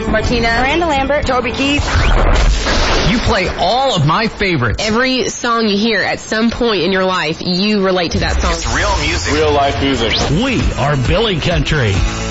Martina, Miranda Lambert, Toby Keith. You play all of my favorites. Every song you hear at some point in your life, you relate to that song. It's real music. Real life music. We are Billy Country.